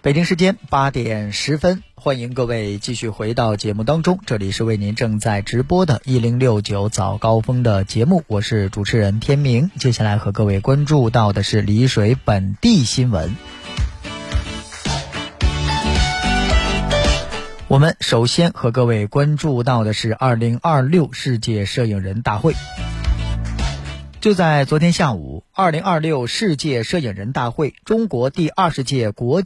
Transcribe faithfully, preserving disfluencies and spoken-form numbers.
北京时间八点十分，欢迎各位继续回到节目当中，这里是为您正在直播的一零六九早高峰的节目，我是主持人天明。接下来和各位关注到的是丽水本地新闻。我们首先和各位关注到的是二零二六世界摄影人大会。就在昨天下午，二零二六世界摄影人大会中国第二十届国